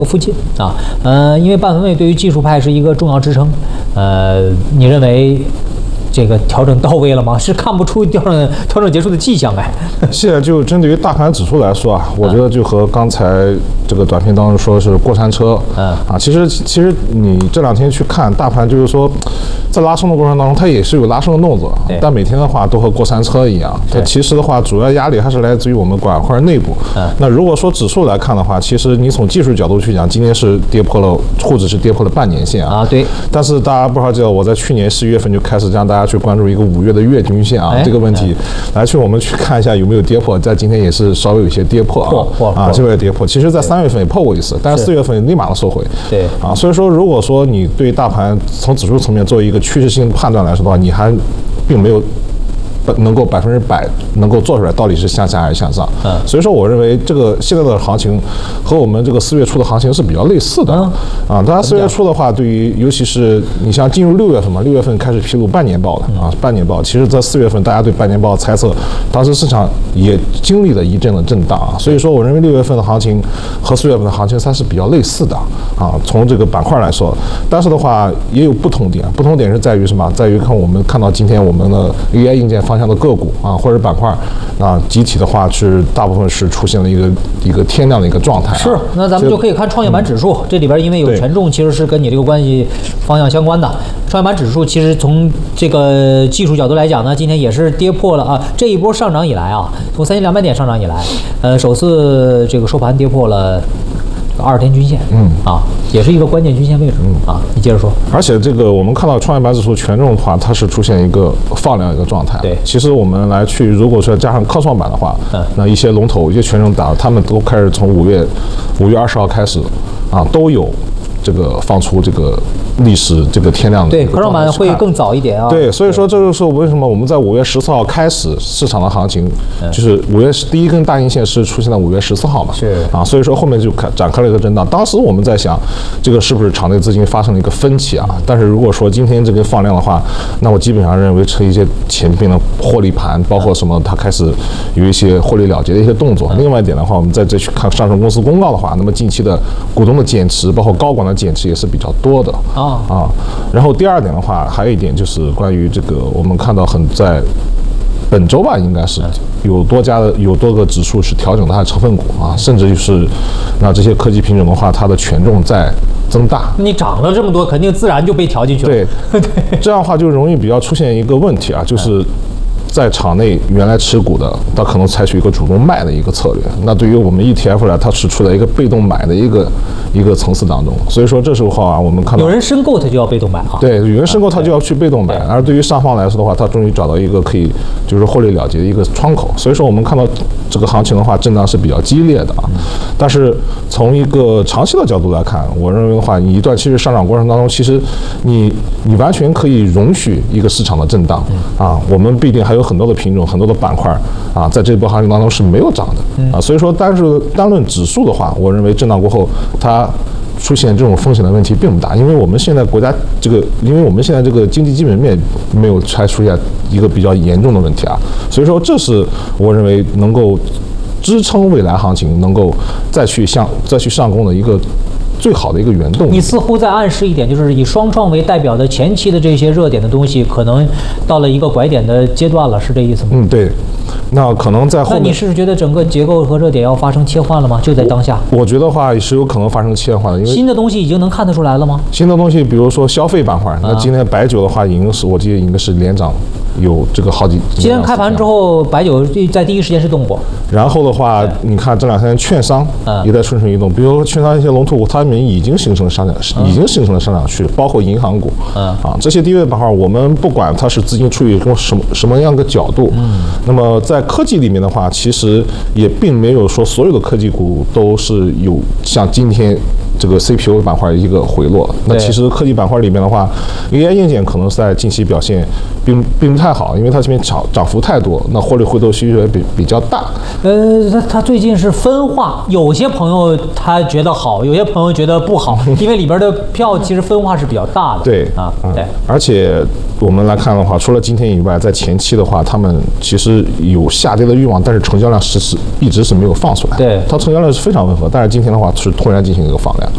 附近啊，因为半分位对于技术派是一个重要支撑，你认为这个调整到位了吗？是看不出调整结束的迹象哎。 现在就针对于大盘指数来说啊，我觉得就和刚才这个短片当中说是过山车，其实你这2天去看大盘，就是说在拉升的过程当中，它也是有拉升的动作，但每天的话都和过山车一样。它其实的话，主要压力还是来自于我们板块内部。那如果说指数来看的话，其实你从技术角度去讲，今天是跌破了，或者是跌破了半年线啊。对。但是大家不知道，我在去年11月份就开始让大家去关注一个5月的月均线啊，这个问题，我们去看一下有没有跌破，在今天也是稍微有些跌破这个跌破。其实，在3月份也破过一次，但是4月份立马的收回。对啊，所以说，如果说你对大盘从指数层面作为一个趋势性判断来说的话，你还并没有能够100%能够做出来到底是向下还是向上。所以说我认为这个现在的行情和我们这个4月初的行情是比较类似的。当然4月初的话，对于尤其是你像进入6月份嘛，6月份开始披露半年报的半年报，其实在4月份大家对半年报的猜测，当时市场也经历了一阵的震荡啊。所以说我认为6月份的行情和4月份的行情它是比较类似的从这个板块来说，但是的话也有不同点，不同点是在于什么？在于我们看到今天我们的 AI 硬件方向的个股或者板块集体的话是大部分是出现了一个天量的一个状态。是， 那咱们就可以看创业板指数，这里边因为有权重，其实是跟你这个关系方向相关的。创业板指数其实从这个技术角度来讲呢，今天也是跌破了这一波上涨以来从3200点上涨以来，首次这个收盘跌破了20天均线，也是一个关键均线位置，你接着说。 而且这个我们看到创业板指数权重的话，它是出现一个放量一个状态。对，其实我们来去，如果说加上科创板的话，那一些龙头、一些权重大，他们都开始从5月20号开始都有这个放出这个历史这个天量的。对， 科创板会更早一点对，所以说这就是为什么我们在5月14号开始市场的行情，就是5月第一根大阴线是出现在5月14号嘛。是所以说后面就展开了一个震荡。当时我们在想，这个是不是场内资金发生了一个分歧但是如果说今天这个放量的话，那我基本上认为是一些前边的获利盘，包括什么，它开始有一些获利了结的一些动作。另外一点的话，我们再去看上市公司公告的话，那么近期的股东的减持，包括高管的减持也是比较多的然后第二点的话，还有一点就是关于这个，我们看到在本周吧，应该是有多个指数是调整它的成分股甚至就是那这些科技品种的话，它的权重在增大。 你涨了这么多，肯定自然就被调进去了。 对，这样的话就容易比较出现一个问题就是在场内原来持股的，它可能采取一个主动卖的一个策略。那对于我们 ETF 来，它是处在一个被动买的一个层次当中。所以说这时候我们看到有人申购，它就要被动买对，有人申购，它就要去被动买。而对于上方来说的话，它终于找到一个可以就是获利了结的一个窗口。所以说我们看到这个行情的话，震荡是比较激烈的但是从一个长期的角度来看，我认为的话，你一段期势上涨过程当中，其实你完全可以容许一个市场的震荡我们必定还有很多的品种、很多的板块在这波行情当中是没有涨的所以说单论指数的话，我认为震荡过后它出现这种风险的问题并不大，因为我们现在这个经济基本面没有出现一个比较严重的问题所以说这是我认为能够支撑未来行情能够再去上攻的一个最好的一个原动力。 你似乎在暗示一点，就是以双创为代表的前期的这些热点的东西，可能到了一个拐点的阶段了，是这意思吗？ 对。那可能在后面， 那你是觉得整个结构和热点要发生切换了吗？就在当下， 我觉得话是有可能发生切换的，因为新的东西已经能看得出来了吗？ 新的东西，比如说消费板块，那今天白酒的话，我记得应该是连涨有这个好几。 今天开盘之后，白酒在第一时间是动过。 然后的话，你看这2天券商也在蠢蠢欲动，比如说券商一些龙头股，它们已经形成了上涨趋势，包括银行股这些低位板块，我们不管它是资金处于什么样的角度，那么在科技里面的话，其实也并没有说所有的科技股都是有像今天这个 CPU 板块一个回落。那其实科技板块里面的话 ，AI 硬件可能是在近期表现并不太好，因为它这边涨幅太多，那获利回头需求也比较大。 它最近是分化，有些朋友他觉得好，有些朋友觉得不好，因为里边的票其实分化是比较大的。 对对，而且我们来看的话，除了今天以外，在前期的话，他们其实有下跌的欲望，但是成交量一直是没有放出来。对，它成交量是非常温和，但是今天的话是突然进行一个放量。